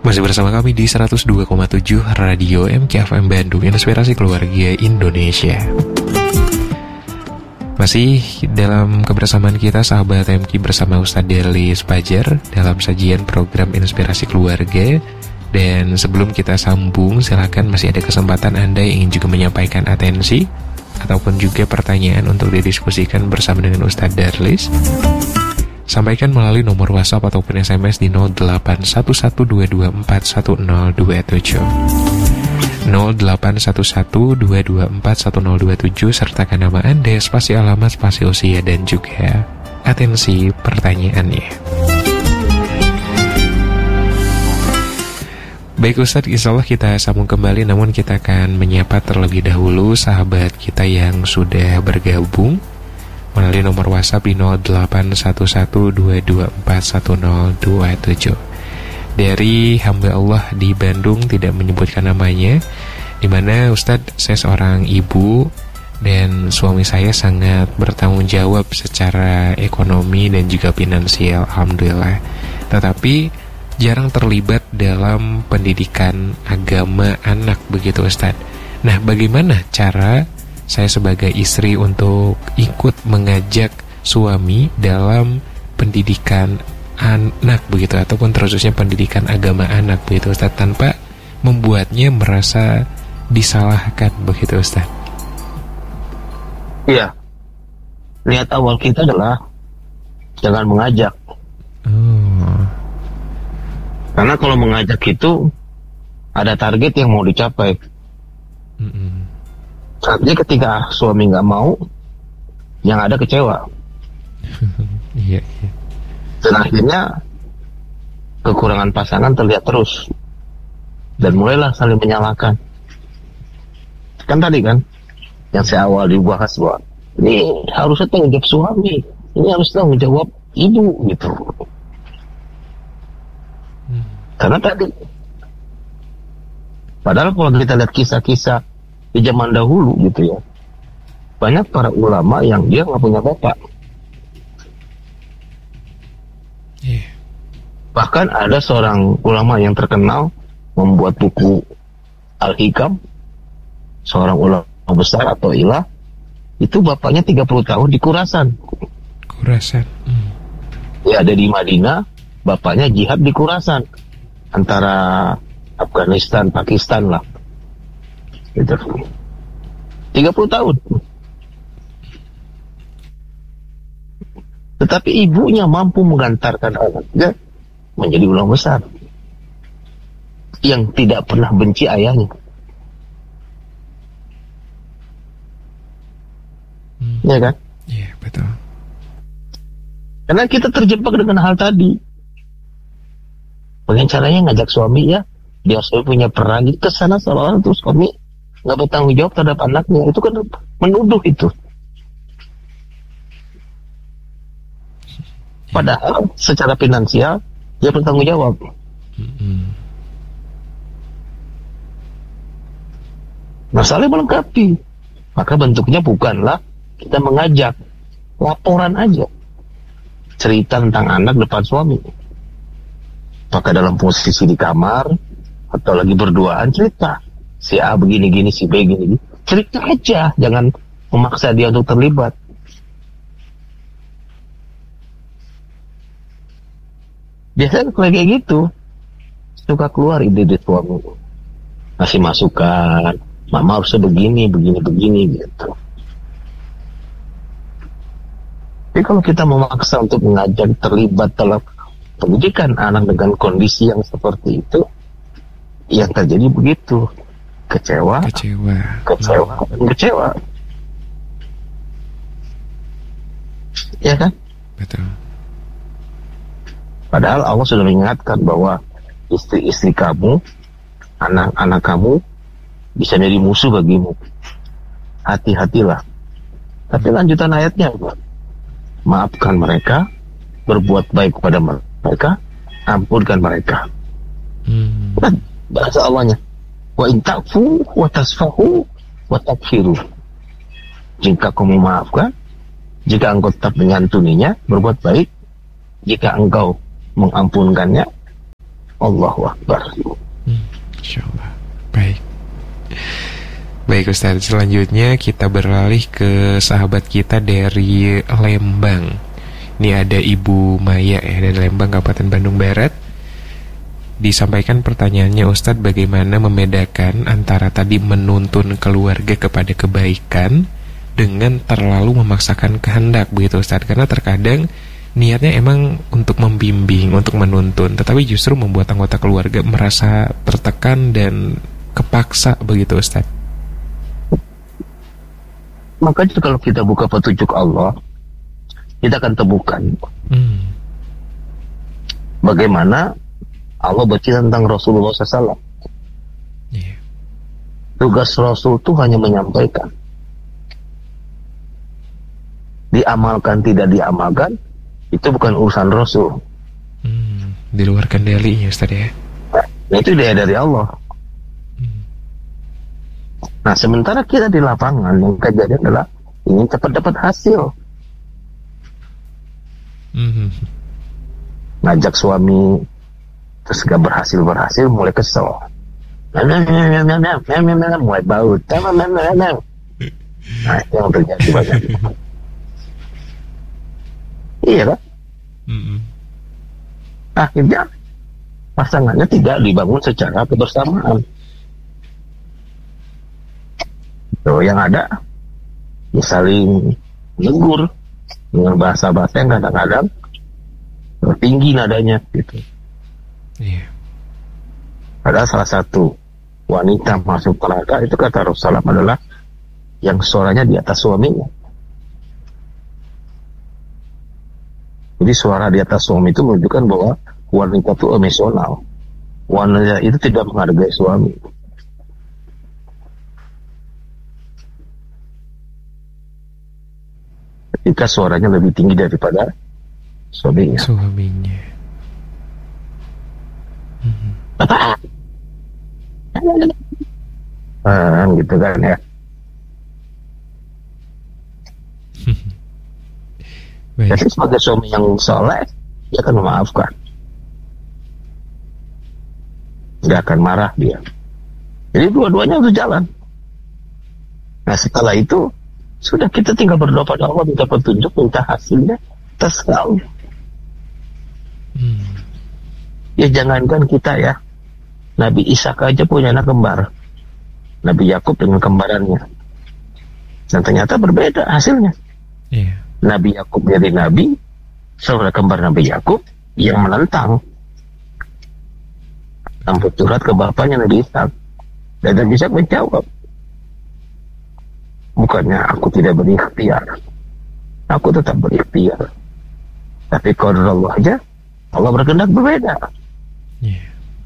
Masih bersama kami di 102,7 Radio MKFM Bandung, Inspirasi Keluarga Indonesia. Masih dalam kebersamaan kita sahabat MK bersama Ustadz Derlis Fajar dalam sajian program Inspirasi Keluarga. Dan sebelum kita sambung, silakan masih ada kesempatan Anda yang ingin juga menyampaikan atensi ataupun juga pertanyaan untuk didiskusikan bersama dengan Ustadz Derlis. Sampaikan melalui nomor WhatsApp ataupun SMS di 081122411027 081122411027, sertakan nama Anda, spasi alamat, spasi usia, dan juga atensi pertanyaannya. Baik Ustadz, insya Allah kita sambung kembali, namun kita akan menyapa terlebih dahulu sahabat kita yang sudah bergabung melalui nomor WhatsApp di 081122411027. Dari hamba Allah di Bandung, tidak menyebutkan namanya, dimana Ustadz, saya seorang ibu dan suami saya sangat bertanggung jawab secara ekonomi dan juga finansial, alhamdulillah. Tetapi jarang terlibat dalam pendidikan agama anak, begitu Ustadz. Nah, bagaimana cara saya sebagai istri untuk ikut mengajak suami dalam pendidikan anak begitu, ataupun terkhususnya pendidikan agama anak begitu Ustaz, tanpa membuatnya merasa disalahkan begitu Ustaz? Iya, niat awal kita adalah jangan mengajak. Karena kalau mengajak itu ada target yang mau dicapai. Artinya ketika suami nggak mau, yang ada kecewa. Iya. Dan akhirnya kekurangan pasangan terlihat terus. Dan mulailah saling menyalahkan. Kan tadi kan, yang saya awal dibahas bahwa ini harusnya tanggung jawab suami, ini harus tanggung jawab ibu gitu. Karena tadi, padahal kalau kita lihat kisah-kisah di zaman dahulu gitu ya, banyak para ulama yang dia nggak punya bapak. Bahkan ada seorang ulama yang terkenal membuat buku Al-Hikam, seorang ulama besar atau ilah, itu bapaknya 30 tahun di Khurasan. Ya, ada di Madinah, bapaknya jihad di Khurasan, antara Afghanistan, Pakistan lah. Gitu. 30 tahun. Tetapi ibunya mampu mengantarkan anaknya menjadi ulama besar yang tidak pernah benci ayahnya. Ya kan? Iya, betul. Karena kita terjebak dengan hal tadi. Bagaimana caranya ngajak suami ya, dia suami punya peran, ke sana seolah-olah terus suami nggak bertanggung jawab terhadap anaknya. Itu kan menuduh itu. Padahal secara finansial dia bertanggung jawab. Nah, saling melengkapi. Maka bentuknya bukanlah kita mengajak, laporan aja, cerita tentang anak depan suami. Maka dalam posisi di kamar atau lagi berduaan, cerita si A begini-gini, si B gini-gini, cerita aja, jangan memaksa dia untuk terlibat. Biasanya kalau kayak gitu suka keluar ide-ide suami, ngasih masukan, mama harusnya begini gitu. Tapi kalau kita memaksa untuk mengajak terlibat dalam pendidikan anak dengan kondisi yang seperti itu, yang terjadi begitu, kecewa. Ya kan? Betul. Padahal Allah sudah mengingatkan bahwa istri-istri kamu, anak-anak kamu bisa jadi musuh bagimu. Hati-hatilah. Tapi lanjutan ayatnya, maafkan mereka, berbuat baik kepada mereka, ampunkan mereka. Dan bahasa Allahnya, wa in ta'fu wa tasfahu wa takfiru. Jika kamu maafkan, jika engkau tetap menyantuninya, berbuat baik, jika engkau mengampunkannya, Allahu Akbar. Insyaallah. Baik. Baik Ustaz, selanjutnya kita beralih ke sahabat kita dari Lembang. Ini ada Ibu Maya ya, dari Lembang, Kabupaten Bandung Barat. Disampaikan pertanyaannya, Ustadz, bagaimana membedakan antara tadi menuntun keluarga kepada kebaikan dengan terlalu memaksakan kehendak, begitu Ustadz? Karena terkadang niatnya emang untuk membimbing, untuk menuntun, tetapi justru membuat anggota keluarga merasa tertekan dan kepaksa, begitu Ustadz. Makanya kalau kita buka petunjuk Allah, kita akan temukan bagaimana Allah bercerita tentang Rasulullah SAW. Yeah. Tugas Rasul itu hanya menyampaikan. Diamalkan tidak diamalkan, itu bukan urusan Rasul. Di luar kendalinya Ustaz ya. Nah, itu dari Allah. Nah, sementara kita di lapangan, yang kejadian adalah ingin cepat dapat hasil. Ngajak suami terus gak berhasil mulai kesel, mulai baut, nah itu yang terjadi banyak. Iya kan? Akhirnya pasangannya tidak dibangun secara kebersamaan. So, yang ada ya saling menegur dengan bahasa-bahasa yang kadang-kadang tinggi nadanya gitu. Iya. Ada salah satu wanita masuk neraka, itu kata Rasulullah adalah yang suaranya di atas suaminya. Jadi suara di atas suami itu menunjukkan bahwa wanita itu emosional. Wanita itu tidak menghargai suami. Ketika suaranya lebih tinggi daripada suaminya. Bapak, gitu kan ya. Jadi sebagai suami yang soleh, dia akan memaafkan, nggak akan marah dia. Jadi dua-duanya harus jalan. Nah setelah itu sudah, kita tinggal berdoa pada Allah, minta petunjuk, minta hasilnya, terserah. Ya jangankan kita ya, Nabi Ishak aja punya anak kembar, Nabi Yakub dengan kembarannya, dan ternyata berbeda hasilnya. Yeah. Nabi Yakub jadi nabi, saudara kembar Nabi Yakub yang menentang, sampai curhat ke bapaknya Nabi Ishak, dan Nabi Ishak menjawab, bukannya aku tidak berikhtiar, aku tetap berikhtiar, tapi qadar Allah aja, Allah berkehendak berbeda. Yeah.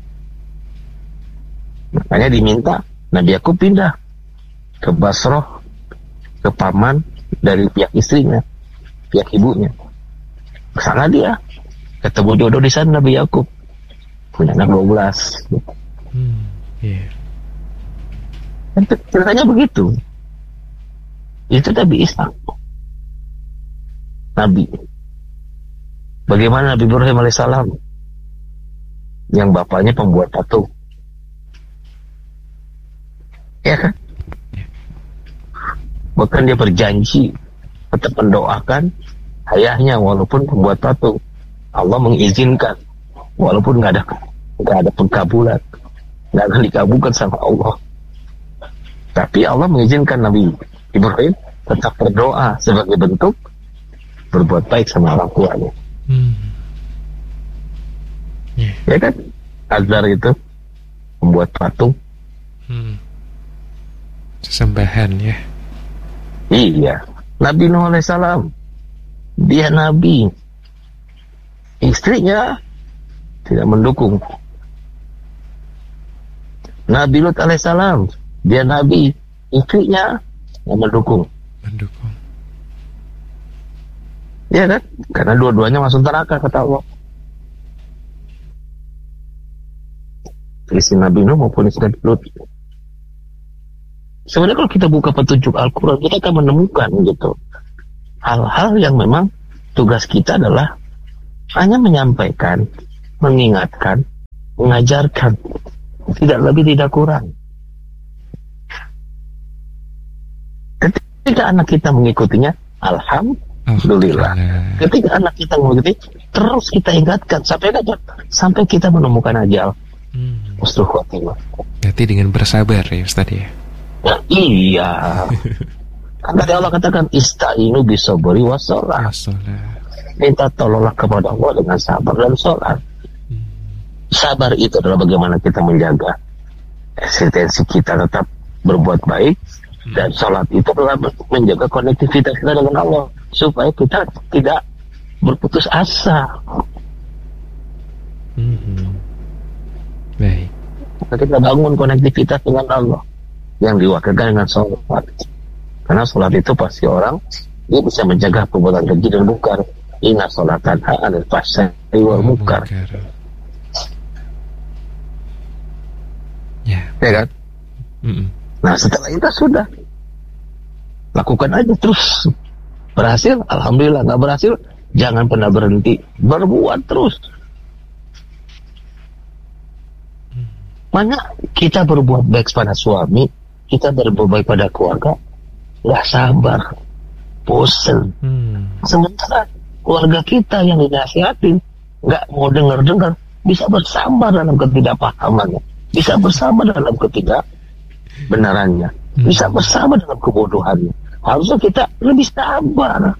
Makanya diminta Nabi Yakub pindah ke Basrah, ke paman dari pihak istrinya, pihak ibunya. Kesana dia ketemu jodoh di sana. Nabi Yakub punya anak 12. Yeah. Ceritanya begitu. Itu Nabi Ishak, Nabi. Bagaimana Nabi Ibrahim alaihissalam, yang bapaknya pembuat patung, ya kan? Bahkan dia berjanji tetap mendoakan ayahnya walaupun pembuat patung. Allah mengizinkan, walaupun nggak ada pengkabulan, nggak akan dikabulkan sama Allah. Tapi Allah mengizinkan Nabi Ibrahim tetap berdoa sebagai bentuk berbuat baik sama orang tuanya. Yeah. Ya kan? Azar itu membuat patung. Sesembahan ya. Iya. Nabi Nuh alaihissalam, dia nabi, istrinya tidak mendukung. Nabi Lut alaihissalam, dia nabi, istrinya yang mendukung. Ya kan? Karena dua-duanya masuk neraka kata Allah. Istri Nabi Nuh maupun istri Nabi Lut. Sebenarnya kalau kita buka petunjuk Al-Quran, kita akan menemukan gitu hal-hal yang memang tugas kita adalah hanya menyampaikan, mengingatkan, mengajarkan, tidak lebih tidak kurang. Ketika anak kita mengikutinya, alhamdulillah. Ketika anak kita mengikuti, terus kita ingatkan sampai kapan? Sampai kita menemukan ajal. Husnul khotimah. Berarti dengan bersabar ya Ustaz ya. Ya, iya. Kan tadi Allah katakan istainu bisobri wassalah. Minta tolonglah kepada Allah dengan sabar dan sholat. Sabar itu adalah bagaimana kita menjaga eksistensi kita tetap berbuat baik, dan sholat itu adalah menjaga konektivitas kita dengan Allah supaya kita tidak berputus asa. Baik. Kita bangun konektivitas dengan Allah yang diwakilkan dengan sholat. Karena sholat itu pasti orang dia bisa menjaga perbuatan keji dan mungkar. Inna sholatan anil fahsya'i wal munkar. Ya kan? Nah setelah itu sudah lakukan aja terus. Berhasil, alhamdulillah. Nggak berhasil, jangan pernah berhenti, berbuat terus. Mana kita berbuat baik pada suami, kita berbuat baik pada keluarga, nggak sabar, bosen. Sementara keluarga kita yang dinasihatin nggak mau dengar, bisa bersabar dalam ketidakpahamannya, bisa bersabar dalam ketidakbenarannya, bisa bersabar dalam kebodohannya. Harusnya kita lebih sabar.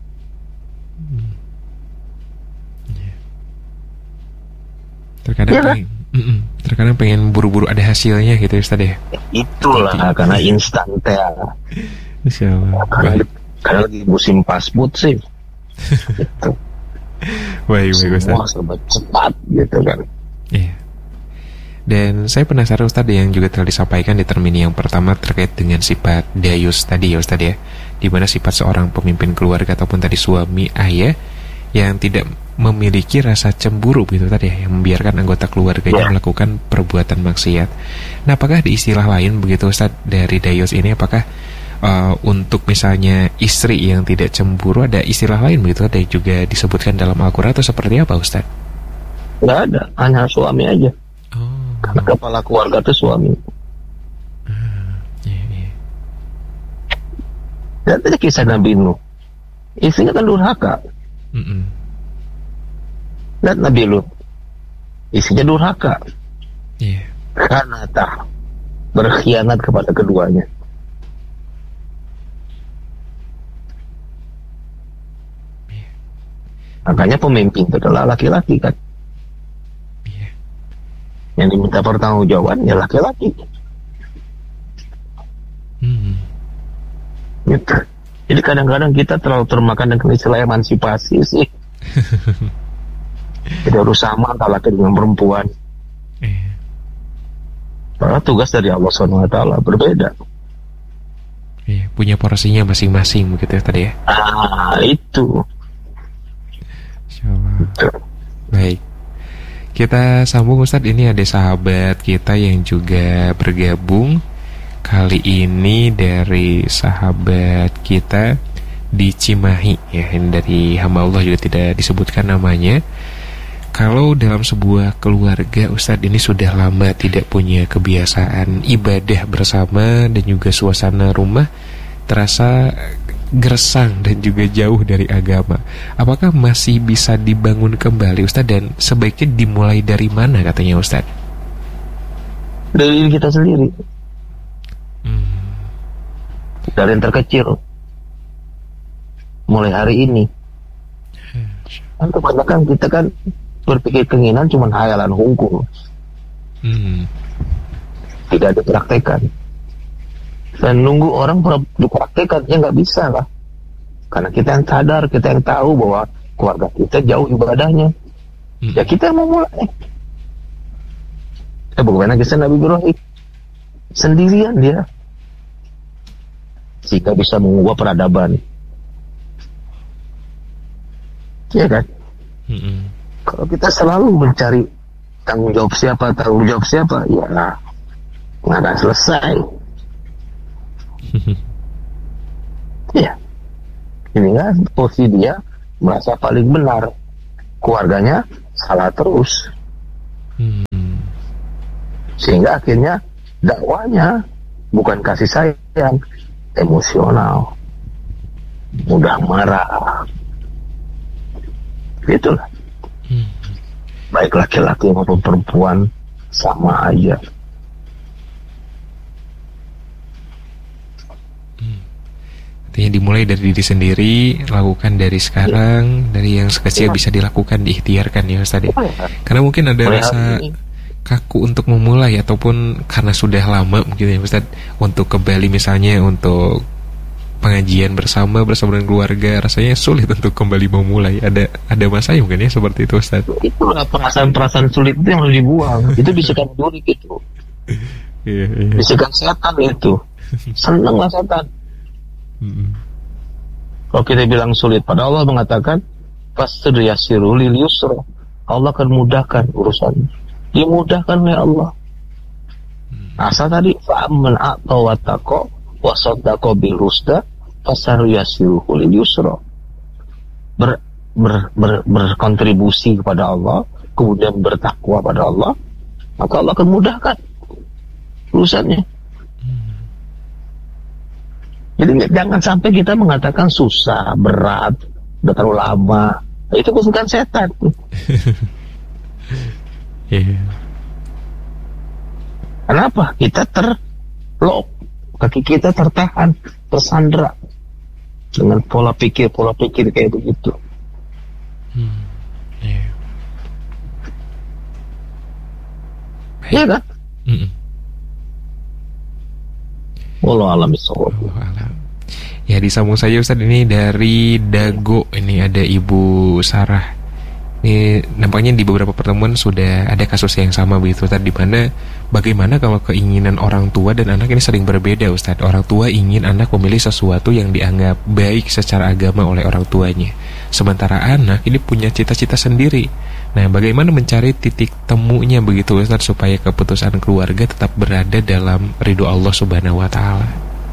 Terkadang pengen buru-buru ada hasilnya gitu ya Ustaz ya. Itulah karena instan teh. Insyaallah. Karena lagi musim fast food sih. Gitu. Baik semua Ustaz. serba cepat gitu kan. Iya. Dan saya penasaran Ustaz yang juga telah disampaikan di termini yang pertama terkait dengan sifat dayus tadi ya Ustaz ya, di mana sifat seorang pemimpin keluarga ataupun tadi suami ayah yang tidak memiliki rasa cemburu gitu tadi ya, yang membiarkan anggota keluarganya melakukan perbuatan maksiat. Nah, apakah ada istilah lain begitu Ustaz dari dayus ini? Apakah untuk misalnya istri yang tidak cemburu ada istilah lain begitu ada yang juga disebutkan dalam Al-Quran atau seperti apa Ustaz? Nggak ada, hanya suami aja. Karena kepala keluarga itu suami. Lihat aja kisah Nabi Nuh, istrinya kan durhaka. Lihat Nabi Lut, istrinya durhaka. Karena tak berkhianat kepada keduanya. Makanya pemimpin itu adalah laki-laki kan. Yang diminta pertanggungjawaban ya laki-laki. Gitu. Jadi kadang-kadang kita terlalu termakan dengan istilah emansipasi sih. Tidak harus sama antara laki dengan perempuan. Karena tugas dari Allah SWT berbeda. Punya porsinya masing-masing begitu ya tadi ya. Itu. Baik. Kita sambung Ustadz, ini ada sahabat kita yang juga bergabung. Kali ini dari sahabat kita di Cimahi ya, yang dari hamba Allah juga tidak disebutkan namanya. Kalau dalam sebuah keluarga Ustadz ini sudah lama tidak punya kebiasaan ibadah bersama dan juga suasana rumah terasa gersang dan juga jauh dari agama, apakah masih bisa dibangun kembali Ustaz, dan sebaiknya dimulai dari mana katanya Ustaz? Dari diri kita sendiri. Dari yang terkecil. Mulai hari ini. Untuk kebanyakan kita kan berpikir keinginan cuma hayalan hungkul. Tidak dipraktekan. Dan nunggu orang dipraktekan, ya nggak bisa lah. Karena kita yang sadar, kita yang tahu bahwa keluarga kita jauh ibadahnya. Ya kita yang mau mulai. Bagaimana kisah Nabi Ibrahim? Sendirian dia. Sehingga bisa mengubah peradaban. Ya kan? Kalau kita selalu mencari tanggung jawab siapa, ya nggak akan selesai. Ya, ini kan posisi dia merasa paling benar, keluarganya salah terus. Sehingga akhirnya dakwanya bukan kasih sayang, emosional, mudah marah. Itulah. Baik laki-laki maupun perempuan sama aja. Artinya dimulai dari diri sendiri, lakukan dari sekarang, dari yang sekecil bisa dilakukan, diikhtiarkan ya Ustaz ya. Karena mungkin ada rasa kaku untuk memulai, ataupun karena sudah lama mungkin ya Ustaz, untuk kembali misalnya untuk pengajian bersama dengan keluarga, rasanya sulit untuk kembali memulai. Ada masanya mungkin ya seperti itu Ustaz. Itulah perasaan-perasaan sulit itu yang harus dibuang. Itu bisikan duri gitu. Bisikan setan itu. Senenglah setan. Kalau kita bilang sulit, pada Allah mengatakan fasir yasiru lil yusra, Allah akan mudahkan urusannya, dimudahkan oleh Allah. Asal tadi fa'amman a'ta wa taqa wa saddaqa bil husna fasir yasiru lil yusra, berkontribusi kepada Allah, kemudian bertakwa pada Allah, maka Allah akan mudahkan urusannya. Jadi jangan sampai kita mengatakan susah, berat, udah terlalu lama. Itu bukan setan. Kenapa? Kita terlock, kaki kita tertahan, tersandra dengan pola pikir kayak begitu. Iya kan? Wallahu a'lam bishawab. Ya, disambung saja Ustaz, ini dari Dago. Ini ada Ibu Sarah. Ini nampaknya di beberapa pertemuan sudah ada kasus yang sama begitu Ustaz, di mana bagaimana kalau keinginan orang tua dan anak ini sering berbeda Ustaz. Orang tua ingin anak memilih sesuatu yang dianggap baik secara agama oleh orang tuanya, sementara anak ini punya cita-cita sendiri. Nah, bagaimana mencari titik temunya begitu Ustaz, supaya keputusan keluarga tetap berada dalam ridho Allah Subhanahu wa Ta'ala?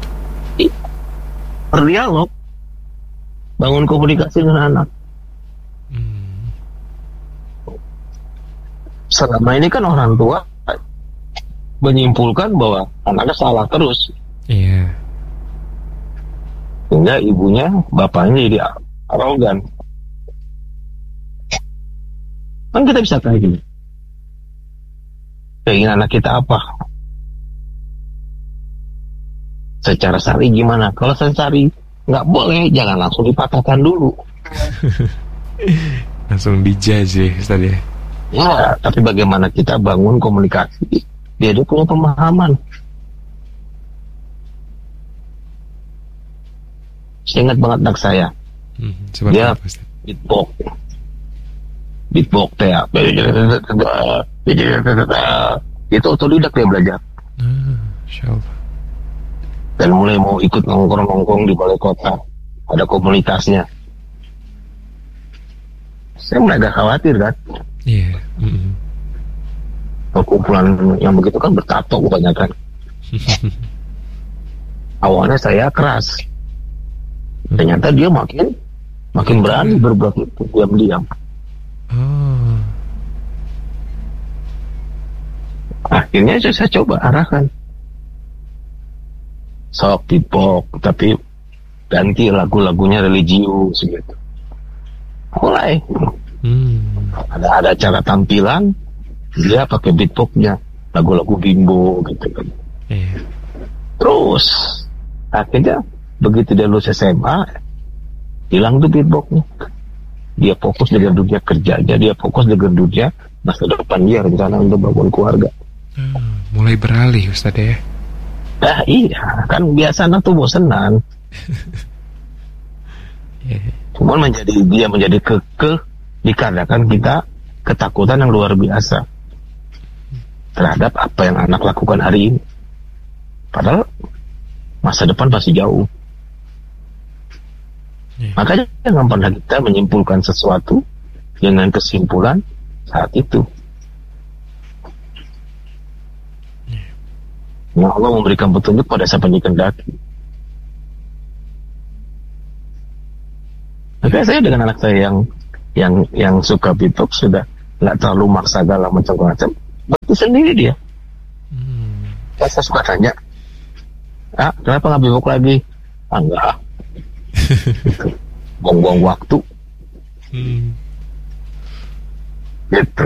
Berdialog, bangun komunikasi dengan anak. Selama ini kan orang tua menyimpulkan bahwa anaknya salah terus. Iya. Sehingga ibunya, bapaknya jadi arogan. Kan kita bisa kayak gini. Keinginan anak kita apa? Secara syar'i gimana? Kalau secara syar'i nggak boleh, jangan langsung dipatahkan dulu. Langsung dijudge ya Ustaz ya. Ya, tapi bagaimana kita bangun komunikasi? Dia punya pemahaman. Saya ingat banget anak saya. Dia beatbox ya. Itu otodidak dia belajar. Dan mulai mau ikut nongkrong-nongkrong di balai kota, ada komunitasnya. Saya mulai agak khawatir kan. Iya. Perkumpulan yang begitu kan bertato kebanyakan. Awalnya saya keras, ternyata dia makin berani berbuat itu diam-diam. Akhirnya saya coba arahkan, sok beatbox tapi ganti lagu-lagunya religius gitu. Mulai ada acara tampilan, dia pakai beatboxnya lagu-lagu bimbo gitu kan. Terus akhirnya begitu dia lulus SMA, hilang tuh beatboxnya. Dia fokus dengan dunia kerjanya, dia fokus dengan dunia masa depan dia, rencana untuk bangun keluarga. Mulai beralih Ustaz ya. Iya, kan biasa anak tuh bosenan. Cuman dia menjadi kekeh dikarenakan kita ketakutan yang luar biasa terhadap apa yang anak lakukan hari ini. Padahal masa depan masih jauh. Makanya jangan pernah kita menyimpulkan sesuatu dengan kesimpulan saat itu. Nah, Allah memberikan petunjuk pada siapa yang dikehendaki. Makanya saya dengan anak saya yang suka beatbox sudah nggak terlalu maksa dalam macam-macam, berarti sendiri dia. Saya suka tanya, kenapa nggak bebok lagi? Enggak. Gitu. Buang-buang waktu. Gitu.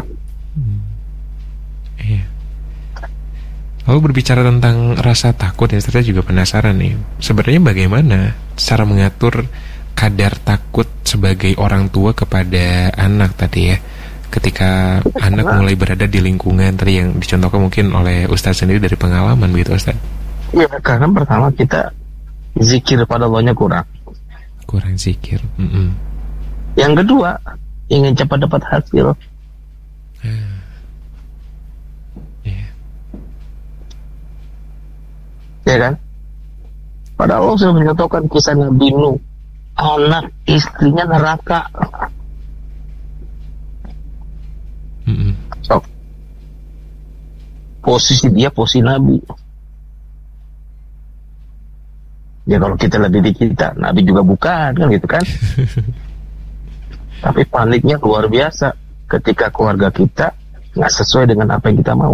Iya. Lalu berbicara tentang rasa takut ya, saya juga penasaran nih. Sebenarnya bagaimana cara mengatur kadar takut sebagai orang tua kepada anak tadi ya? Ketika anak mulai berada di lingkungan tadi yang dicontohkan mungkin oleh Ustadz sendiri dari pengalaman begitu Ustadz. Iya, karena pertama kita zikir pada Allahnya kurang zikir. Yang kedua, ingin cepat dapat hasil. Ya kan? Padahal Allah sudah menyatakan kisah Nabi Nuh, anak istrinya neraka. So, posisi dia posisi Nabi. Ya kalau kita lebih di kita, Nabi juga bukan kan gitu kan? Tapi paniknya luar biasa ketika keluarga kita nggak sesuai dengan apa yang kita mau.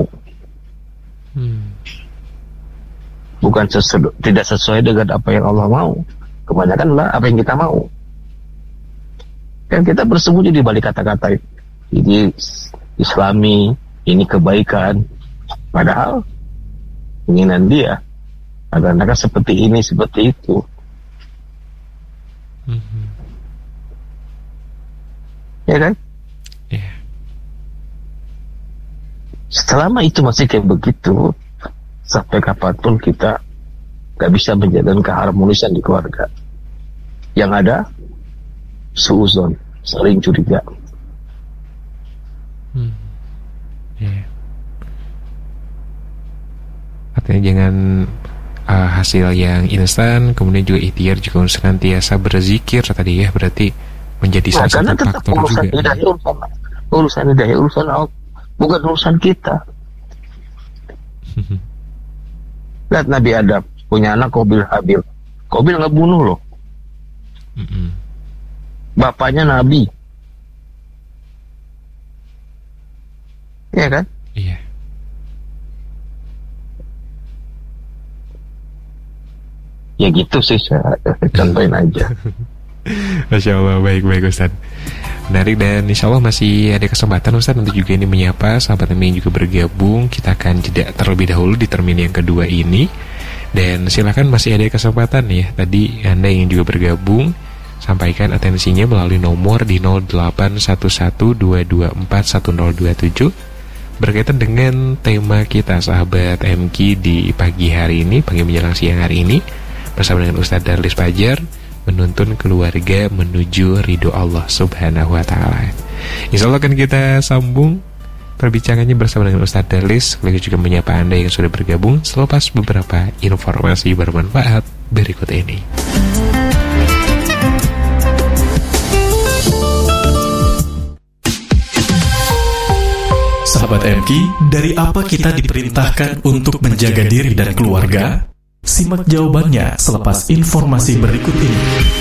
Bukan tidak sesuai dengan apa yang Allah mau. Kebanyakan lah apa yang kita mau. Kan kita bersembunyi di balik kata-kata ini Islami, ini kebaikan. Padahal keinginan dia agar mereka seperti ini, seperti itu. Ya kan? Yeah. Selama itu masih kayak begitu, sampai kapanpun kita gak bisa menjaga keharmonisan di keluarga. Yang ada suuzon, saling curiga. Yeah. Artinya jangan hasil yang instan, kemudian juga ikhtiar juga senantiasa berzikir tadi ya, berarti menjadi salah satu faktor juga. Urusan hidayah, urusan Allah, bukan urusan kita. Lihat Nabi Adam punya anak Qabil Habil. Qabil nggak bunuh loh. Bapaknya Nabi. Iya kan? Iya. Ya gitu sih, saya contohin aja. Masya Allah, baik Ustaz. Menarik, dan insya Allah masih ada kesempatan Ustaz untuk juga ini menyapa sahabat yang juga bergabung. Kita akan jeda terlebih dahulu di termin yang kedua ini. Dan silakan masih ada kesempatan ya. Tadi Anda yang juga bergabung, sampaikan atensinya melalui nomor di 081122411027 berkaitan dengan tema kita sahabat MQ di pagi hari ini, pagi menjelang siang hari ini, bersama dengan Ustadz Darlis Fajar, menuntun keluarga menuju ridho Allah Subhanahu wa Ta'ala. Insya Allah akan kita sambung perbincangannya bersama dengan Ustadz Darlis, sekaligus juga menyapa Anda yang sudah bergabung selepas beberapa informasi bermanfaat berikut ini. Sahabat MQ, dari apa kita diperintahkan untuk menjaga diri dan keluarga? Simak jawabannya selepas informasi berikut ini.